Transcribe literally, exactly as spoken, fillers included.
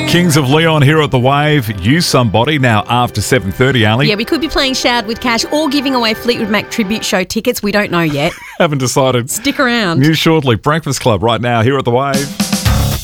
Kings of Leon here at The Wave. Use Somebody now after seven thirty, Ali. Yeah, we could be playing Showered with Cash or giving away Fleetwood Mac tribute show tickets. We don't know yet. Haven't decided. Stick around. News shortly. Breakfast Club right now here at The Wave.